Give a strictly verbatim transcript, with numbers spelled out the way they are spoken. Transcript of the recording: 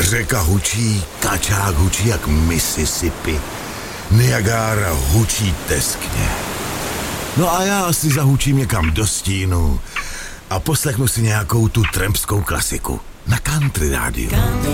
Řeka hučí, kačák hučí jak Mississippi. Niagara hučí teskně. No a já asi zahučím někam do stínu a poslechnu si nějakou tu trampskou klasiku na Country rádiu.